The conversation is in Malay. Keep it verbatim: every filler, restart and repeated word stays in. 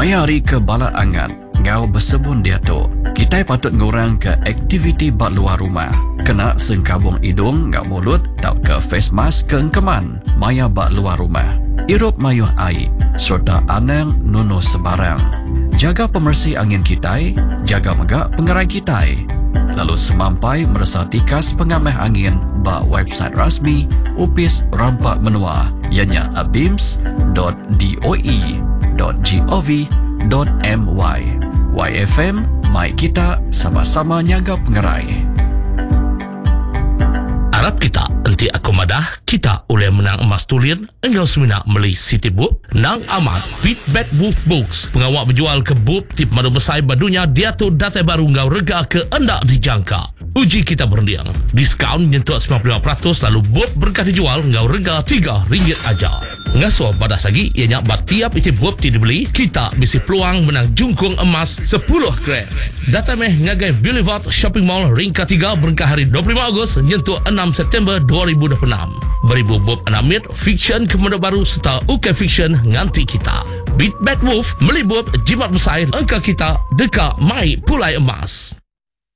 Mayari ke bala angan, ngau bersebun dia tu. Kita patut ngurang ke aktiviti bak luar rumah. Kena sengkabung hidung ngau mulut, tak ke face mask ke engkeman. Maya bak luar rumah. Irup mayuh air, serta anang nunuh sebarang. Jaga pemersih angin kita, jaga megak pengerai kita. Lalu semampai merasa tikas pengamah angin bak website rasmi Upis Rampak Menua, ianya abims dot doe dot gov dot my. Y F M, mai kita sama-sama nyaga pengerai. Harap kita nanti aku madah kita oleh menang emas tulian engkau semina beli City Book nang amat Beat Bad Wolf Books pengawak berjual ke book tip madu besai badunya dia tu data baru ngau rega ke anda dijangka. Uji kita berundiang diskaun nyentuh sembilan puluh lima peratus lalu book berkah dijual ngau rega tiga ringgit aja. Ngasuh pada sagi ianya bat tiap iti book ti dibeli kita bisi peluang menang jungkung emas sepuluh gram. Data meh ngagai Boulevard Shopping Mall ring ketiga berkah hari dua puluh lima Ogos nyentuh enam September dua ribu dua puluh enam. Beribu bob anamit fiction kemudian baru serta U K fiction nganti kita. Beat Bad Wolf melibut jimat besar engkau kita dekat mai pulai emas.